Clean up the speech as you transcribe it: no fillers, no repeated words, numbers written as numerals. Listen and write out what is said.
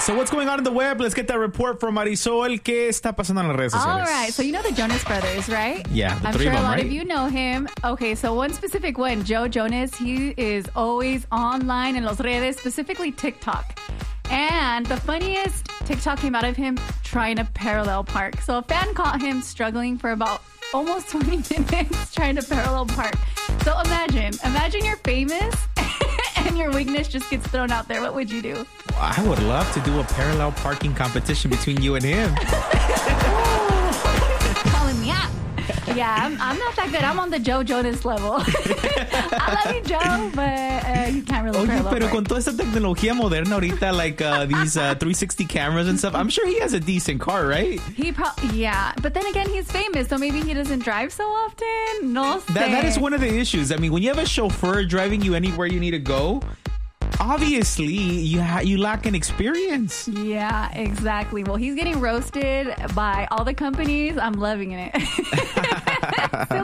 So what's going on in the web? Let's get that report from Marisol. ¿Qué está pasando en las redes sociales? All right. So you know the Jonas Brothers, right? Yeah, the I'm three sure of them, a lot right? of you know him. Okay, so one specific one, Joe Jonas, he is always online in los redes, specifically TikTok. And the funniest TikTok came out of him trying to parallel park. So a fan caught him struggling for about almost 20 minutes trying to parallel park. So imagine you're famous and your weakness just gets thrown out there. What would you do? I would love to do a parallel parking competition between you and him. Calling me out. Yeah, I'm not that good. I'm on the Joe Jonas level. I love you, Joe, but you can't really Oye, parallel pero park. con toda esta tecnología moderna ahorita, like these 360 cameras and stuff, I'm sure he has a decent car, right? Yeah, but then again, he's famous, so maybe he doesn't drive so often. No sé. That is one of the issues. I mean, when you have a chauffeur driving you anywhere you need to go, obviously you lack an experience. Yeah, exactly. Well, he's getting roasted by all the companies. I'm loving it.